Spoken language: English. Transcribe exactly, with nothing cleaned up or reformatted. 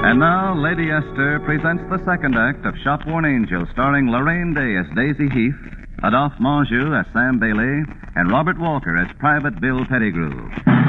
And now, Lady Esther presents the second act of Shopworn Angel, starring Lorraine Day as Daisy Heath, Adolphe Manjou as Sam Bailey, and Robert Walker as Private Bill Pettigrew.